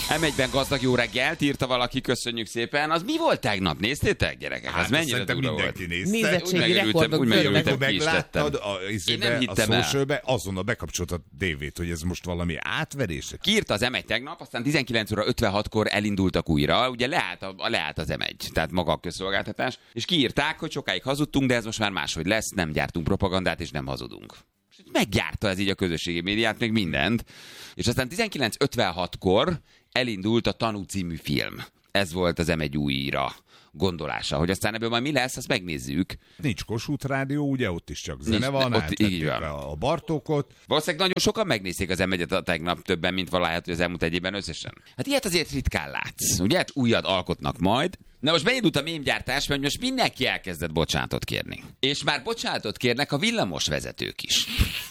M1-ben gazdag jó reggelt, írta valaki, köszönjük szépen. Az mi volt tegnap? Néztétek, gyerekek? Az mennyire durva volt? Nézettségi rekordok megörültem, törnek. ki is tettem. Én nem hittem a socialbe, azonnal bekapcsoltad a tévét, hogy ez most valami átverés. Kiírta az M1 tegnap, aztán 19 óra 56-kor elindultak újra, ugye leállt az M1, tehát maga a közszolgáltatás, és kiírták, hogy sokáig hazudtunk, de ez most már máshogy lesz, nem gyártunk propagandát, és nem hazudunk. Meggyárta ez így a közösségi médiát, meg mindent. És aztán 1956-kor elindult a Tanú című film. Ez volt az M1 újra gondolása. Hogy aztán ebből majd mi lesz, azt megnézzük. Nincs Kossuth Rádió, ugye ott is csak zene van, átvettük a Bartókot. Valószínűleg nagyon sokan megnézték az M1-et a tegnap, többen, mint valahogy az elmúlt egy évben összesen. Hát ilyet azért ritkán látsz. Ugye? Hát újat alkotnak majd. Na most beindult a mémgyártás, mert most mindenki elkezdett bocsánatot kérni. És már bocsánatot kérnek a villamos vezetők is.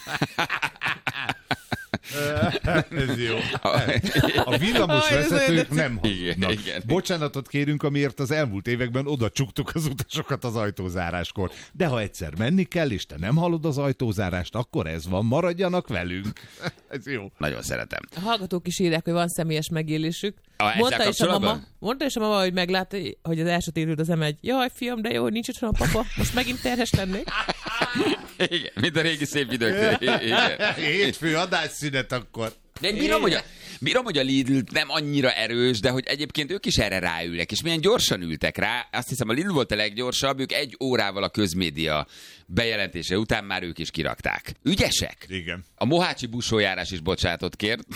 Ez jó. A villamos vezetők nem hazudnak. Bocsánatot kérünk, amiért az elmúlt években oda csuktuk az utasokat az ajtózáráskor. De ha egyszer menni kell, és te nem hallod az ajtózárást, akkor ez van, maradjanak velünk. Ez jó. Nagyon szeretem. A hallgatók is írják, hogy van személyes megélésük. Mondta is a mama, hogy meglátta, hogy az első térült az M1. Jaj, fiam, de jó, hogy nincs otthon a papa. Most megint terhes lennék. Igen, mint a régi szép idők. Hétfő adásszünet akkor. De én bírom, hogy a Lidl nem annyira erős, de hogy egyébként ők is erre ráülnek, és milyen gyorsan ültek rá. Azt hiszem, a Lidl volt a leggyorsabb, ők 1 órával a közmédia bejelentése után már ők is kirakták. Ügyesek? Igen. A mohácsi busójárás is bocsánatot kért.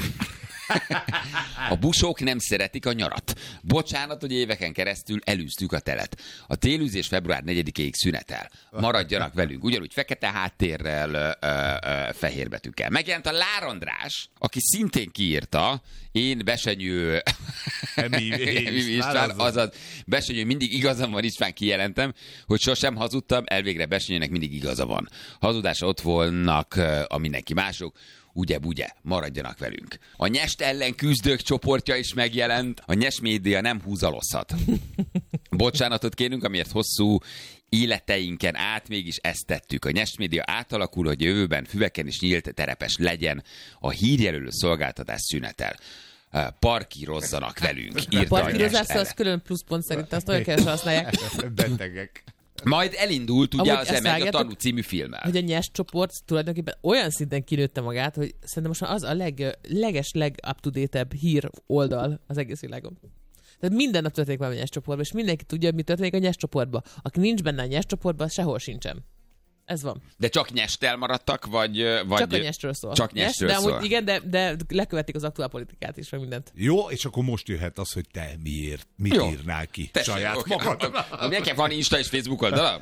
A busók nem szeretik a nyarat. Bocsánat, hogy éveken keresztül elűztük a telet. A télűzés február 4-ig szünetel. Maradjanak velünk. Ugyanúgy fekete háttérrel, fehér betűkkel. Megjelent a Lár András, aki szintén kiírta, én Besenyő István, azaz Besenyő mindig igazam van, István, kijelentem, hogy sosem hazudtam, elvégre Besenyőnek mindig igaza van. Hazudása ott volnak a mindenki mások. Ugye, maradjanak velünk. A Nyest ellen küzdők csoportja is megjelent. A Nyes média nem húzalozhat. Bocsánatot kérünk, amiért hosszú életeinken át mégis ezt tettük. A Nyes média átalakul, hogy jövőben füveken is nyílt terepes legyen. A hírjelölő szolgáltatás szünetel. Parkírozzanak velünk. A parkírozás az külön pluszpont szerintem, azt olyan kell használják. Betegek. Majd elindult ugye az M1 a Tanú című filmmel. Hogy a Nyes csoport tulajdonképpen olyan szinten kinőtte magát, hogy szerintem most az a leg-up-to-date-ebb hír oldal az egész világon. Tehát minden nap történik valami Nyes csoportban, és mindenki tudja, mi történik a Nyes csoportban. Aki nincs benne a Nyes csoportban, sehol sincsen. Ez van. De csak Nyesttel maradtak, vagy... Csak a Nyestről szól. Csak Nyestről szól. Amúgy, igen, de lekövetik az aktuál politikát is, meg mindent. Jó, és akkor most jöhet az, hogy te mit írnál ki saját magadnak. Nekem van Insta és Facebook oldala?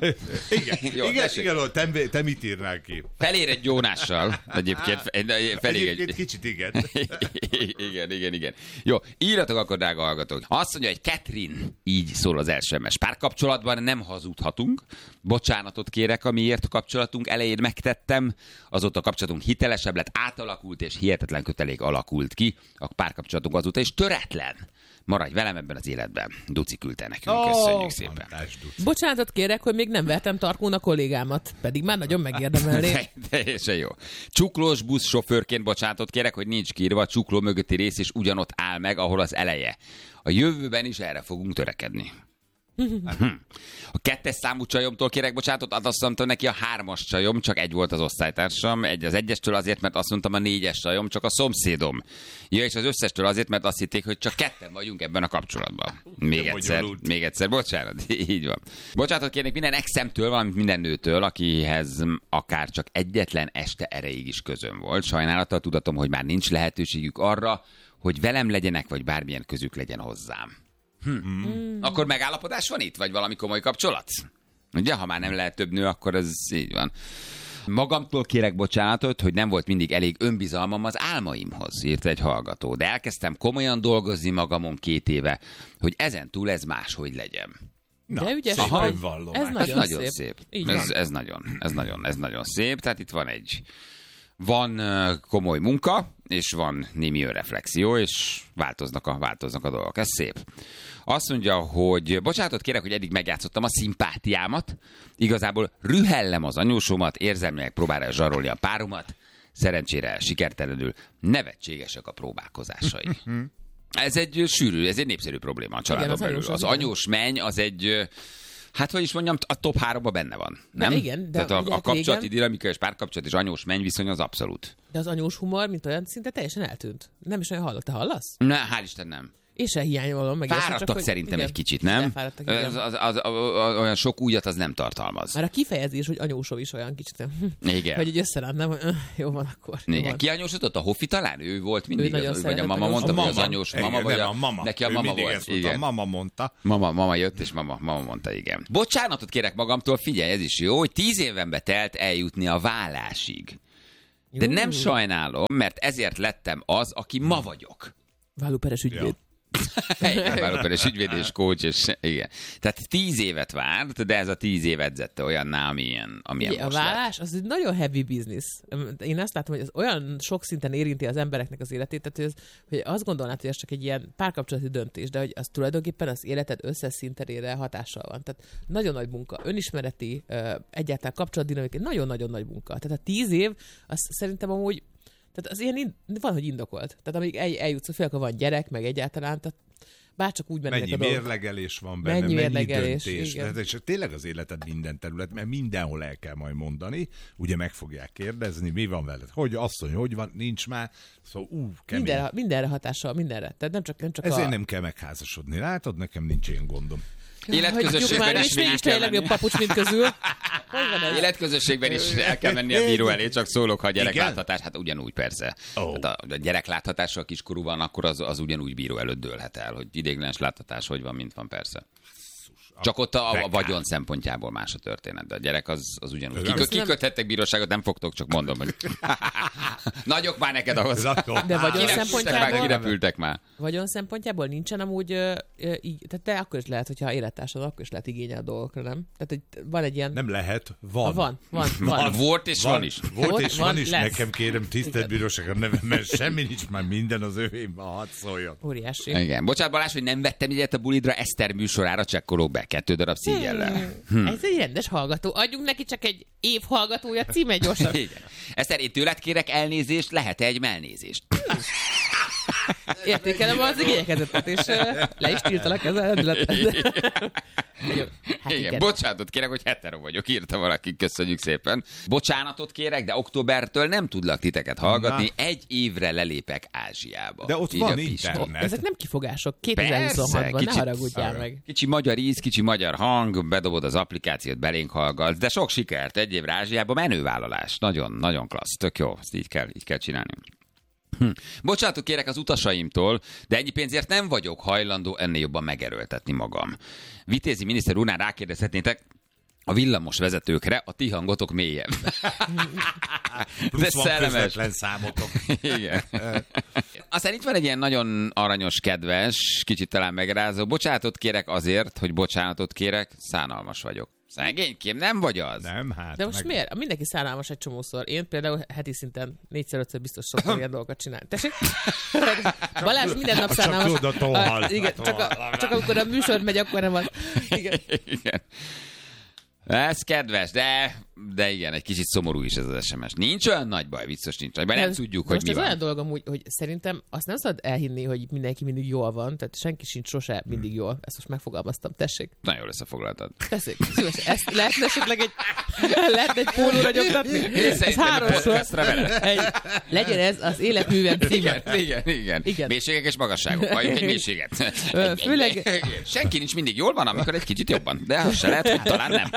Igen, te mit írnál ki? Felér egy Jónással. Egyébként kicsit igen. Igen. Jó, írjatok akkor, drága hallgatók. Azt mondja, hogy Katrin, így szól az első SMS. Párkapcsolatban nem hazudhatunk. Bocsánatot kérek, amiért a kapcsolatunk elején megtettem. Azóta a kapcsolatunk hitelesebb lett, átalakult, és hihetetlen kötelék alakult ki. A párkapcsolatunk azóta is töretlen. Maradj velem ebben az életben. Duci küldte nekünk, köszönjük szépen. Bocsánatot kérek, hogy még nem vertem tarkón a kollégámat, pedig már nagyon megérdemelné. Teljesen jó. Csuklós buszsofőrként bocsánatot kérek, hogy nincs kiírva, a csukló mögötti rész is ugyanott áll meg, ahol az eleje. A jövőben is erre fogunk törekedni. A 2-es számú csajomtól kérek bocsánatot, azt mondtam neki, a 3-as csajom, csak egy volt az osztálytársam, az 1-estől azért, mert azt mondtam, a 4-es csajom, csak a szomszédom. Ja, és az összestől azért, mert azt hitték, hogy csak 2-en vagyunk ebben a kapcsolatban. Még egyszer, bocsánat, így van. Bocsánatot kérnék minden exemtől, valamint minden nőtől, akihez akár csak egyetlen este erejéig is közöm volt. Sajnálattal tudatom, hogy már nincs lehetőségük arra, hogy velem legyenek, vagy bármilyen közük legyen hozzám. Akkor megállapodás van itt? Vagy valami komoly kapcsolat? Ugye, ha már nem lehet több nő, akkor ez így van. Magamtól kérek bocsánatot, hogy nem volt mindig elég önbizalmam az álmaimhoz, írta egy hallgató. De elkezdtem komolyan dolgozni magamon 2 éve, hogy ezentúl ez máshogy legyen. Na, de ügyes, ez nagyon szép. Ez nagyon szép. Tehát itt van komoly munka, és van némi önreflexió, és változnak a dolgok. Ez szép. Azt mondja, hogy bocsánatot kérek, hogy eddig megjátszottam a szimpátiámat, igazából rühellem az anyósomat, érzelmileg próbálja zsarolni a páromat, szerencsére sikertelenül nevetségesek a próbálkozásai. Ez egy sűrű, ez egy népszerű probléma a családon belül. Az anyós menny az egy... Hát, hogy is mondjam, a top 3-ban benne van, nem? De igen. De tehát a kapcsolati dinamika és párkapcsolat és anyós menny viszony az abszolút. De az anyós humor, mint olyan, szinte teljesen eltűnt. Nem is olyan hallott. Te hallasz? Ne, hál' Isten nem. És se hiányolom meg. Fáradtak csak, szerintem igen, egy kicsit, nem? Olyan sok újat az nem tartalmaz. Már a kifejezés, hogy anyósov is olyan kicsit, nem? Igen. Hogy így összerántnám, hogy jó van akkor. Igen. Van. Ki anyósodott? A Hoffi talán? Ő volt mindig? Vagy a mama mondta, hogy az anyós mama, vagy a mama. Neki a mama volt. Igen. A mama mondta. Mama jött, és mama mondta, igen. Bocsánatot kérek magamtól, figyelj, ez is jó, hogy 10 évenbe telt eljutni a vállásig. De nem sajnálom, mert ezért lettem az, aki ma vagyok. Vállóperes ügyvéd. Ja. Vállóperes ügyvéd és coach, és igen. Tehát 10 évet várt, de ez a 10 év edzette olyanná, amilyen ugye, most a vállás az egy nagyon heavy business. Én azt látom, hogy ez olyan sok szinten érinti az embereknek az életét, tehát hogy azt gondolnád, hogy ez csak egy ilyen párkapcsolati döntés, de hogy az tulajdonképpen az életed összes szinterére hatással van. Tehát nagyon nagy munka, önismereti, egyáltalán kapcsolatdinamikai, nagyon-nagyon nagy munka. Tehát a 10 év, az szerintem amúgy tehát az ilyen van, hogy indokolt. Tehát amíg eljutsz, főleg, ha van gyerek, meg egyáltalán, tehát bárcsak úgy mennek a dolgok. Mennyi mérlegelés van benne, mennyi döntés. Tehát, és tényleg az életed minden terület, mert mindenhol el kell majd mondani, ugye meg fogják kérdezni, mi van veled, hogy asszony, hogy van, nincs már, szóval kemény. Mindenre hatással, mindenre. Tehát nem csak ezért nem kell megházasodni, látod, nekem nincs ilyen gondom. Életközösségben is mégis te a legjobb papucs, mint közül. Életközösségben is el kell menni a bíró elé, csak szólok, ha a gyerekláthatás, hát ugyanúgy persze. Oh. Tehát a gyerekláthatassal kiskorúban, akkor az ugyanúgy bíró előtt dőlhet el, hogy ideiglenes láthatás hogy van, mint van, persze. Csak ott a vagyon szempontjából más a történet, de a gyerek az ugyanúgy. Kiköthettek bíróságot, nem fogtok, csak mondom, hogy nagyok már neked ahhoz. De vagyon szempontjából... Kirepültek már. Vagyon szempontjából nincsen amúgy, tehát te akkor is lehet, hogyha élettársad, akkor is lehet igényel a dolgokra, nem? Tehát van egy ilyen... Nem lehet, van. Van. Volt és van is. Volt és van is, nekem kérem, tisztelt bíróság a nevem, mert semmi nincs, már minden az övémben, hadd szóljon. Óriási. Igen. Bocsánat, Balázs, hogy nem vettem ilyet a bulidra, Eszter műsorára csekkolok be 2 darab szígyellel. Ez egy rendes hallgató. Adjunk neki csak egy év hallgatója címe gyorsan. Igen. Eszter, én tőled kérek elnézést, lehet egy melnézést? Értékelem az igényekezetet, és le is tiltalak ezzel. Igen, bocsánatot kérek, hogy hetero vagyok, írta valaki, köszönjük szépen. Bocsánatot kérek, de októbertől nem tudlak titeket hallgatni, 1 évre lelépek Ázsiába. De ott van internet. Ezek nem kifogások, 2026-ban, ne haragudjál meg. Kicsi magyar íz, kicsi magyar hang, bedobod az applikációt, belénk hallgatsz, de sok sikert, 1 évre Ázsiába, menővállalás, nagyon, nagyon klassz, tök jó, ezt így kell csinálni. Bocsánatot kérek az utasaimtól, de ennyi pénzért nem vagyok hajlandó ennél jobban megerőltetni magam. Vitézi miniszter úrnál rákérdezhetnétek, a villamos vezetőkre a ti hangotok mélyebb. Plusz van közvetlen számotok. Igen. Aztán itt van egy ilyen nagyon aranyos, kedves, kicsit talán megrázó. Bocsánatot kérek azért, hogy bocsánatot kérek, szánalmas vagyok. Szegénykém, nem vagy az? Nem, hát. De most miért? Mindenki szánalmas egy csomószor. Én például heti szinten 4-5-ször biztos szoktam ilyen dolgokat csinálni. Tessék? Balázs minden nap szánalmas. Igen, csak amikor a műsor megy, akkor nem az. Igen. Ez kedves, de igen, egy kicsit szomorú is ez az SMS. Nincs olyan nagy baj, biztos nincs nagy baj, nem tudjuk, hogy mi van. Most ez olyan dolgom, hogy szerintem azt nem szabad elhinni, hogy mindenki mindig jól van, tehát senki sincs sose mindig jól. Ezt most megfogalmaztam, tessék. Nagyon jól összefoglaltad. Tessék, szívesen. Ezt lehetne esetleg egy pólóra nyomtatni? Ez 3-szor. Legyen ez az életművem címe. Igen. Mélységek és magasságok. Halljunk egy mélységet. Főleg... Senki nincs mindig jól van, amikor egy kicsit jobban. De az se lehet, hogy talán nem.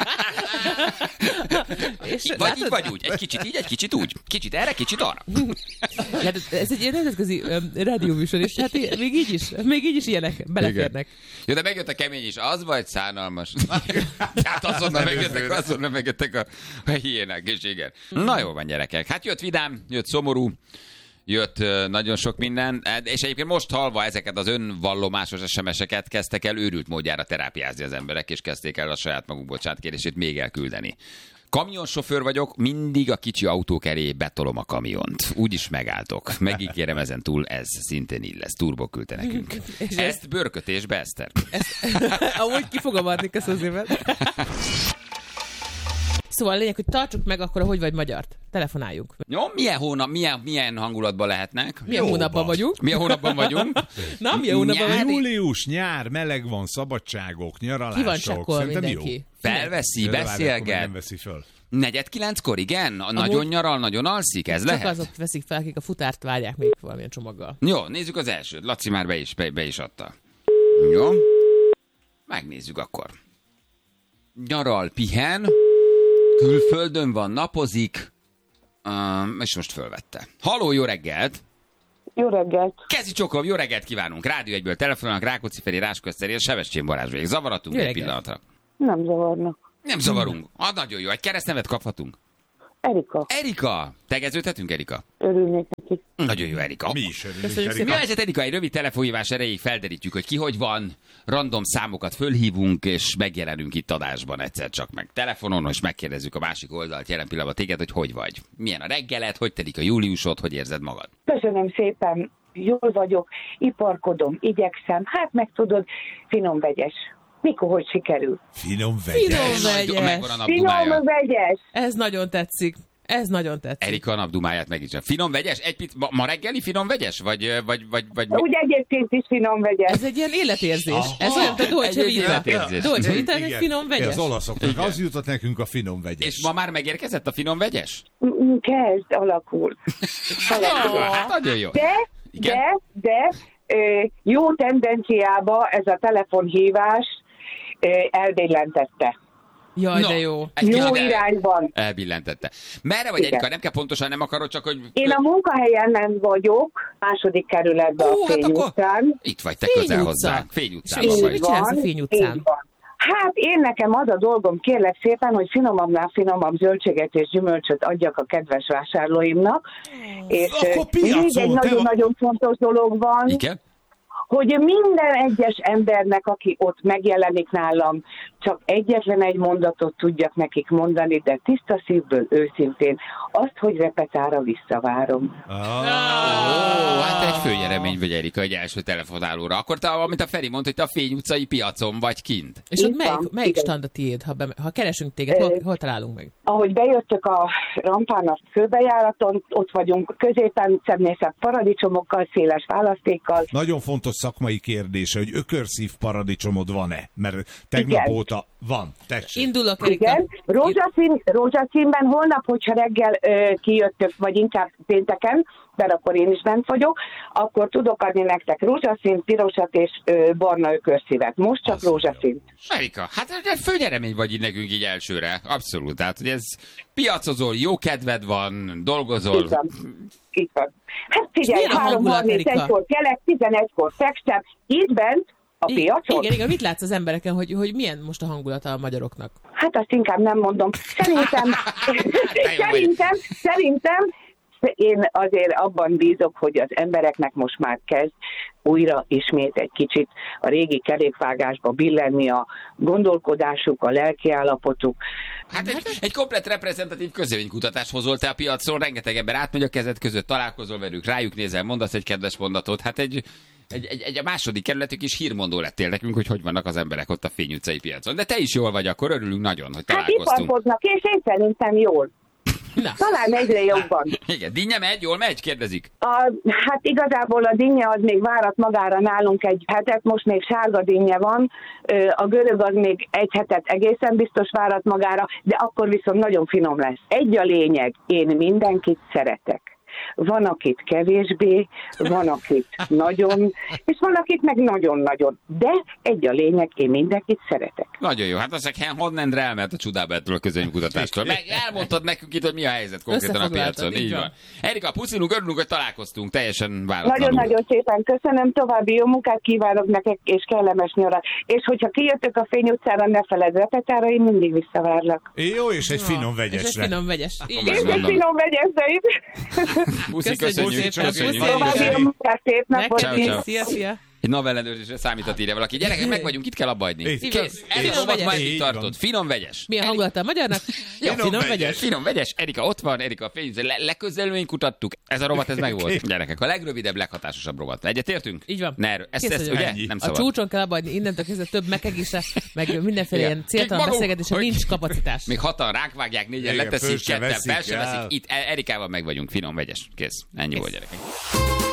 Vagy így, vagy úgy. Egy kicsit így, egy kicsit úgy. Kicsit erre, kicsit arra. Ez egy nemzetközi rádióműsor, és hát még így is ilyenek beleférnek. Jó, de megjött a kemény is. Az vagy szánalmas. Hát azonnal megjöttek a hiénák, és igen. Na jó van, gyerekek. Hát jött vidám, jött szomorú, jött nagyon sok minden, és egyébként most halva ezeket az önvallomásos SMS-eket kezdtek el őrült módjára terápiázni az emberek, és kezdték el a saját maguk bocsánatkérését még elküldeni. Kamionsofőr vagyok, mindig a kicsi autók elé betolom a kamiont. Úgyis megálltok. Megígérem, ezen túl ez szintén így lesz. Turbo küldte nekünk. Ezt bőrkötésbe, Eszter. Ahogy ki fogom adni, köszönöm szépen. Szóval a lényeg, hogy tartsuk meg akkor a Hogy vagy magyart. Telefonáljunk. Jó, milyen hónap, milyen hangulatban lehetnek? Milyen hónapban vagyunk? Milyen hónapban vagyunk? Na, milyen hónapban vagyunk? Július, nyár, meleg van, szabadságok, nyaralások. Ki van csakkol mindenki? Jó. Felveszi, beszélget. Nem veszi föl. 4:45-kor, igen? Nagyon nyaral, nagyon alszik, ez lehet? Csak azok veszik fel, akik a futárt várják még valamilyen csomaggal. Jó, nézzük az elsőt. Laci már be is adta. Jó. Megnézzük akkor. Nyaral, pihen, külföldön van, napozik, és most fölvette. Halló, jó reggelt! Jó reggelt! Kezdj csokolom, jó reggelt kívánunk! Rádió 1-ből telefonálnak, Rákóczi Feri, Rásközterén, Sebestyén Balázs vagyok. Zavaratunk egy pillanatra? Nem zavarnak. Nem zavarunk. Nagyon jó, egy keresztnevet kaphatunk. Erika. Erika! Tegeződhetünk, Erika? Örülnék neki. Nagyon jó, Erika. Mi is örülünk, Köszönjük Erika. Mi a helyzet, Erika? Egy rövid telefonhívás erejéig felderítjük, hogy ki hogy van, random számokat fölhívunk, és megjelenünk itt adásban egyszer csak meg telefonon, és megkérdezzük a másik oldalt jelen pillanatban téged, hogy vagy. Milyen a reggeled, hogy telik a júliusod, hogy érzed magad? Köszönöm szépen, jól vagyok, iparkodom, igyekszem, hát meg tudod, finom vegyes. Mikor, hogy sikerül? Finom vegyes. Megvan a napdumája. Finom vegyes! Ez nagyon tetszik. Ez nagyon tetszik. Erika a napdumáját meg is. Finom vegyes? Ma reggeli finom vegyes? Vagy mi? Úgy egyébként is finom vegyes. Ez egy ilyen életérzés. Ez olyan, mint a Dolce Egy Vita. életérzés. Dolce Vita, ez egy Igen. finom vegyes. Az olaszoknak az jutott nekünk a finom vegyes. És ma már megérkezett a finom vegyes? Kezd, alakul. Hát nagyon jó. De jó tendenciába ez a telefonhívás elbillentette. Jaj, de jó. Jó irányban. Elbillentette. Merre vagy, Igen. Erika? Nem kell pontosan, nem akarod, csak hogy... Én a munkahelyen vagyok, 2. kerületben a Fény utcán. Itt vagy te Fény közel utca. hozzánk. Fény utcában És vagy. mit csinálsz a Fény utcán? így van. Hát én nekem az a dolgom, kérlek szépen, hogy finomabbnál finomabb zöldséget és gyümölcsöt adjak a kedves vásárlóimnak. És Akkor még piacon, egy nagyon-nagyon fontos dolog van, Igen? hogy minden egyes embernek, aki ott megjelenik nálam, csak egyetlen egy mondatot tudjak nekik mondani, de tiszta szívből, őszintén, azt, hogy repetára visszavárom. Hát egy főnyeremény vagy, Erika, egy első telefonálóra. Akkor te, amit a Feri mondta, hogy te a Fény utcai piacon vagy kint. És ott Itt van, melyik igen. stand a tiéd, ha keresünk téged, hol találunk meg? Ahogy bejöttök a rampán a főbejáraton, ott vagyunk középen, szebbnészebb paradicsomokkal, széles választékkal. Nagyon fontos szakmai kérdése, hogy ökörszív paradicsomod van-e? Mert tegnap Igen. óta van. Tessék. Indulok, Erika. Igen, rózsaszínben holnap, hogyha reggel kijöttök, vagy inkább pénteken, mert akkor én is bent vagyok, akkor tudok adni nektek rózsaszín, pirosat és barna ökörszívet. Most csak rózsaszín. Erika, hát egy főnyeremény vagy így nekünk így elsőre. Abszolút. Tehát, hogy ez piacozol, jó kedved van, dolgozol. Így van. Így van. Hát figyelj, milyen a hangulat, 3:31-kor kelek, 11-kor fekszem, itt bent a piacon. Igen, mit látsz az embereken, hogy milyen most a hangulata a magyaroknak? Hát azt inkább nem mondom. Szerintem én azért abban bízok, hogy az embereknek most már kezd újra ismét egy kicsit a régi kerékvágásba billenni a gondolkodásuk, a lelkiállapotuk. Hát egy komplet reprezentatív közvéleménykutatást hozol te a piacon, rengeteg ember átmegy a kezed között, találkozol velük, rájuk nézel, mondasz egy kedves mondatot. Hát egy a második kerületük is hírmondó lettél nekünk, hogy vannak az emberek ott a Fény utcai piacon. De te is jól vagy, akkor örülünk nagyon, hogy Hát találkoztunk. iparkodnak, és én szerintem jól. Na. Talán egyre jobban. Igen, dinnye megy, jól megy, kérdezik. Hát igazából a dinnye az még várat magára nálunk egy hetet, most még sárga dinnye van, a görög az még egy hetet egészen biztos várat magára, de akkor viszont nagyon finom lesz. Egy a lényeg, én mindenkit szeretek. Van, akit kevésbé, van, akit nagyon, és van, akit meg nagyon-nagyon. De egy a lényeg, én mindenkit szeretek. Nagyon jó, hát azt Honnendre elment a csodába ettől a közvéleménykutatástól. Meg elmondtad nekünk itt, hogy mi a helyzet konkrétan a piacon. Így van. Erika, puszilunk, örülünk, hogy találkoztunk, teljesen váratlanul. Nagyon-nagyon szépen köszönöm, további jó munkát kívánok nektek, és kellemes nyarat. És hogyha kijöttök a Fény utcára, ne feledd repetára, én mindig visszavárlak. Jó, és egy finom És vegyesre. egy finom vegyes. Akkor Igen. És egy Mondom. finom vegyeszeid. Puszi, Köszönjük köszönjük. szépen. Köszönjük. Puszi. További jó munkát, szép napot. Neked Ciao, is. ciao. Szia, szia. Egy navellenőrzésre számítat, írja valaki. Gyerekek, meg vagyunk, itt kell abba hagyni. Kész. Finom Rovat vegyes. már így tartod. Finom vegyes. Milyen hangulata a magyarnak? Jó, finom vegyes. Finom vegyes. Erika ott van, Erika leközelményt kutattuk. Ez a rovat, ez megvolt. Gyerekek, a legrövidebb, leghatásosabb rovat. Egyetértünk? Így van. Ezt ugye? Nem A szabad. csúcson kell abba hagyni, innentől kezdve több megegése, meg mindenféle ilyen céltalan beszélgetésre nincs kapacitás. Még 6-an rákvágják, 4-en leteszik, 2-en fel se veszik. Itt Erikával meg vagyunk. Finom vegyes. Kész. Ennyi volt, gyerekek.